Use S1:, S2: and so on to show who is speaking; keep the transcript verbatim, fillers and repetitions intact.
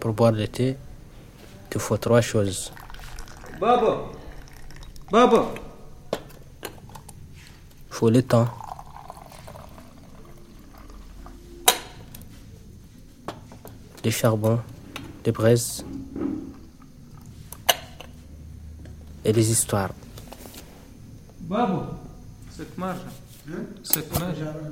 S1: Pour boire le thé, il te faut trois choses.
S2: Baba Baba
S1: Il faut le temps, le charbon, les braises et les histoires.
S2: Baba Cette marche Cette marche